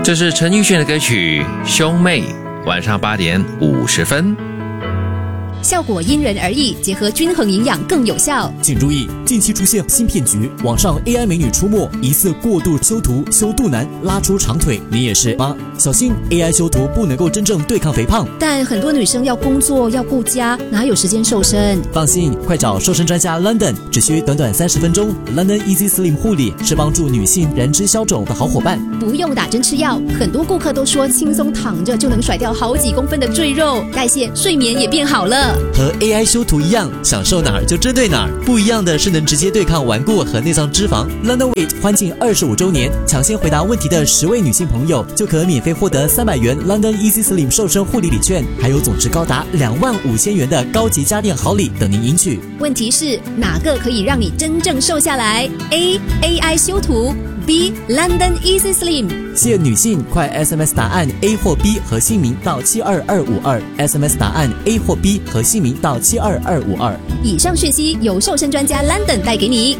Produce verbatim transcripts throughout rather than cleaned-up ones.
这是陈奕迅的歌曲《兄妹》，晚上八点五十分。 效果因人而异，结合均衡营养更有效。 请注意，近期出现新骗局，网上 A I 美女出没，疑似过度修图，修肚腩，拉出长腿。你也是吗？小心 A I 修图不能够真正对抗肥胖。 但很多女生要工作要顾家，哪有时间瘦身？ 放心，快找瘦身专家 London， 只需短短三十分钟。London Easy Slim 护理是帮助女性燃脂消肿的好伙伴， 不用打针吃药。很多顾客都说轻松躺着就能甩掉好几公分的赘肉，代谢、睡眠也变好了。 和 A I 修图一样，享受哪儿就针对哪儿。不一样的是能直接对抗顽固和内脏脂肪。London Weight 欢庆二十五周年，抢先回答问题的十位女性朋友就可免费获得三百元 London Easy Slim 瘦身护理礼券，还有总值高达两万五千元的高级家电好礼等您赢取。 问题是哪个可以让你真正瘦下来 ？A. A I 修图 B. London Easy Slim。 限女性，快 S M S 答案 A 或 B 和姓名到七二二五二 ，S M S 答案 A 或 B 和姓名到七二二五二。 以上讯息由瘦身专家 London 带给你。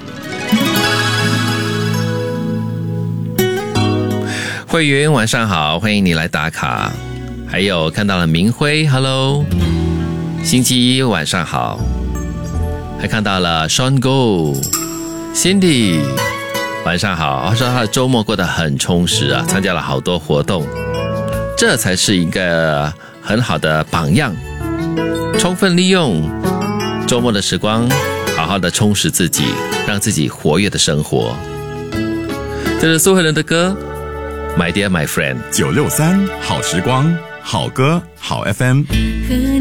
会员晚上好，欢迎你来打卡。还有看到了明辉 ，Hello， 星期一晚上好。还看到了 Sean Go，Cindy。晚上好，他说他的周末过得很充实啊，参加了好多活动，这才是一个很好的榜样。充分利用周末的时光，好好的充实自己，让自己活跃的生活。这是苏慧伦的歌 My Dear My Friend。 九六三好时光，好歌好 F M。